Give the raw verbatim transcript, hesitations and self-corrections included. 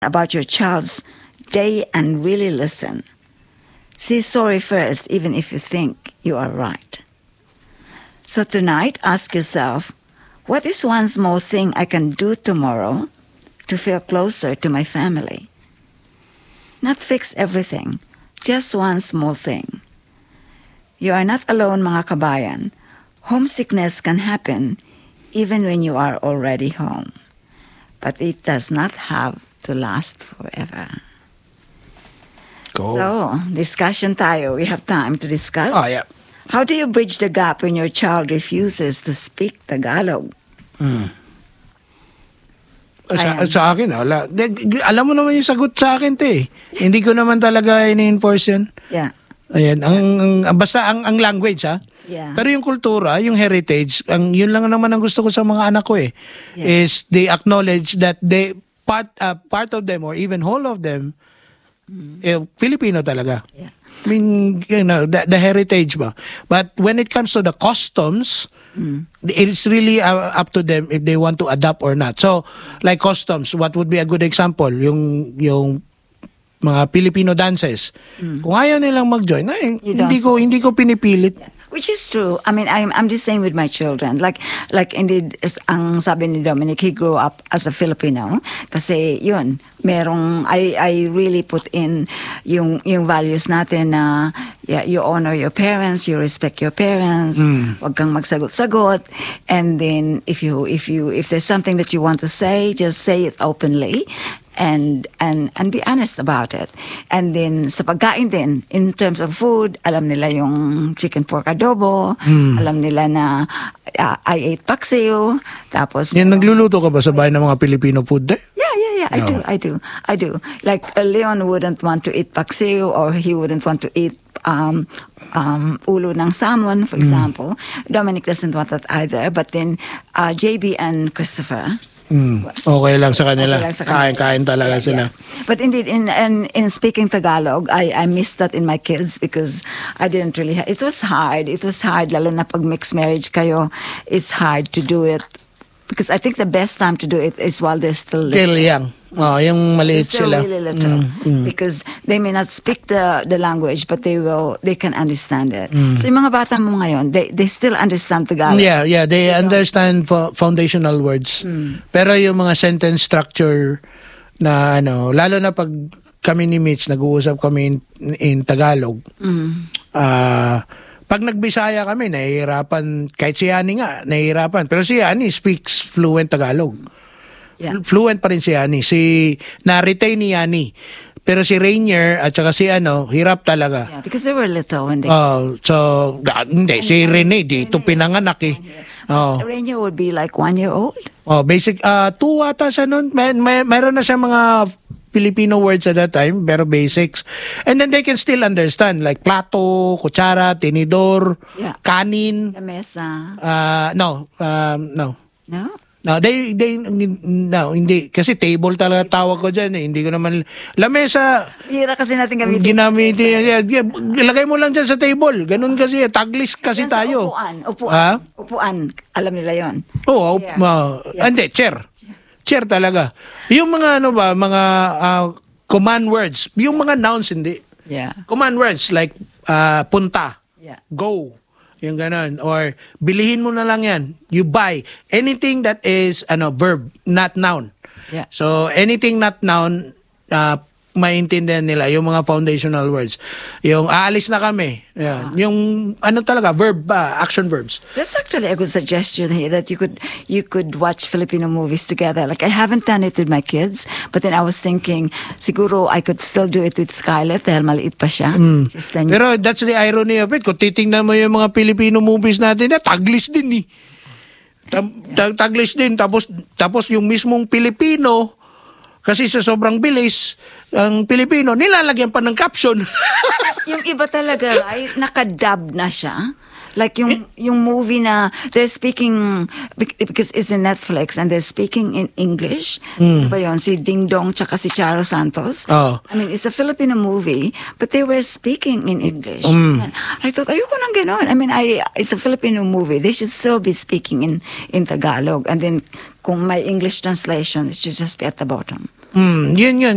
about your child's day and really listen. Say sorry first, even if you think you are right. So tonight, ask yourself, what is one small thing I can do tomorrow to feel closer to my family? Not fix everything, just one small thing. You are not alone, mga kabayan. Homesickness can happen even when you are already home. But it does not have to last forever. Cool. So, discussion tayo. We have time to discuss. Oh, yeah. How do you bridge the gap when your child refuses to speak Tagalog? Hmm. Sa, Ayan. sa akin, ala, de- alam mo naman yung sagot sa akin, te. Hindi ko naman talaga ini-enforce yun. Yeah. Ayan, ang, ang basta ang, ang language, ha? Yeah. Pero yung kultura, yung heritage, ang yun lang naman ang gusto ko sa mga anak ko eh, Yeah. is they acknowledge that they part uh, part of them or even whole of them eh, Filipino talaga. Yeah. I mean, you know, the, the heritage ba. But when it comes to the customs, Mm. it is really uh, up to them if they want to adapt or not. So, like customs, what would be a good example? Yung yung mga Filipino dances. Kung ayaw nilang mag-join, ay, You don't hindi ko hindi ko pinipilit. Which is true. I mean, I'm I'm the same with my children. Like like indeed, is- ang sabi ni Dominic, he grew up as a Filipino. Kasi yun, merong I I really put in yung yung values natin na yeah, you honor your parents, you respect your parents, wag kang magsagot-sagot, and then if you if you if there's something that you want to say, just say it openly. And and and be honest about it. And then sa pagkain din, in terms of food, alam nila yung chicken pork adobo, alam nila na uh, I ate paksiw, tapos Yan, nagluluto ka ba sa bahay ng mga Filipino food eh? yeah, yeah, yeah, I No. do, I do, I do. Like uh, Leon wouldn't want to eat paksiw, or he wouldn't want to eat um, um, ulo ng salmon, for example. Dominic doesn't want that either. But then uh, J B and Christopher, Mm. Okay lang sa kanila. Okay lang sa kanila. Kain-kain talaga Yeah, sila. yeah. But indeed, in, in in speaking Tagalog, I I missed that in my kids because I didn't really. Ha- it was hard. It was hard, lalo na pag mixed marriage kayo. It's hard to do it because I think the best time to do it is while they're still little. Still young. Oh, yung maliit They're still sila. really little Mm, mm. because they may not speak the the language, but they will. They can understand it. Mm. So yung mga bata mo ngayon, they they still understand Tagalog. Yeah, yeah, they understand fo- foundational words. Pero yung mga sentence structure na ano, lalo na pag kami ni Mitch nag-uusap kami in, in Tagalog. Ah, pag nagbisaya kami, nahihirapan, kahit si Yani nga, nahihirapan. Pero si Yani speaks fluent Tagalog. Yeah. Fluent pa rin si Yani. Si, na-retain ni Yani. Pero si Rainier at saka si ano, hirap talaga. Yeah, because they were little when they. Oh, so, da, hindi, si Rene, dito pinanganak eh. Oh. Rainier would be like one year old. Oh, basic, uh, two ata siya nun. May, may, mayroon na siya mga Filipino words at that time, pero basics. And then they can still understand, like plato, kutsara, tinidor, Yeah. kanin. Lamesa. Uh, no, um, no. No. No, they, they, no, hindi. Kasi table talaga tawag ko dyan eh. Hindi ko naman, lamesa, Hira kasi natin gamitin. ginamit, yeah, yeah, ilagay mo lang dyan sa table. Ganun kasi, taglis kasi Yan sa tayo. Upuan. Upuan. Ha? Upuan. Alam nila yon. Oo, Chair. ma- Yeah. hindi, chair. Chair talaga. Yung mga ano ba, mga ah, command words, yung mga nouns hindi. Yeah. Command words like ah, punta, Yeah. go, yung ganon. Or bilihin mo na lang yan. You buy. Anything that is ano verb, not noun. Yeah. So, anything not noun, uh, maintindihan nila yung mga foundational words. Yung aalis na kami. Yan. Yung ano talaga, verb ba, action verbs. That's actually a good suggestion here that you could you could watch Filipino movies together. Like I haven't done it with my kids, but then I was thinking siguro I could still do it with Scarlett dahil maliit pa siya. Just then, Pero that's the irony of it. Kung titingnan mo yung mga Filipino movies natin, na taglis din eh. Tag- tag- taglis din. Tapos, tapos yung mismong Pilipino, kasi sa sobrang bilis, ang Pilipino, nilalagyan pa ng caption. yung iba talaga, right, nakadub na siya. Like yung yung movie na they're speaking bec- because it's in Netflix and they're speaking in English. Ano ba yun? Si Ding Dong tsaka si Charo Santos. Oh. I mean, it's a Filipino movie, but they were speaking in English. I thought, ayoko nang ganon. I mean, I it's a Filipino movie. They should still be speaking in in Tagalog. And then kung may English translation, it should just be at the bottom. Mm, yun yun.